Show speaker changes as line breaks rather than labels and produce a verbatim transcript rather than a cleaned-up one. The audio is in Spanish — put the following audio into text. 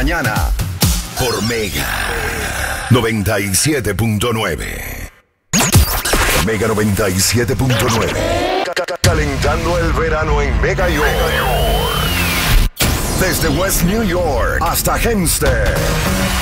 mañana. Por Mega noventa y siete punto nueve. Mega noventa y siete punto nueve. Calentando el verano en Mega York. Desde West New York hasta Hempstead.